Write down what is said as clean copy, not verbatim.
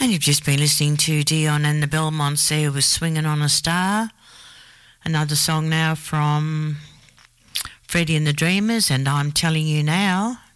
And you've just been listening to Dion and the Belmonts there with Swinging on a Star. Another song now from Freddie and the Dreamers and I'm Telling You Now.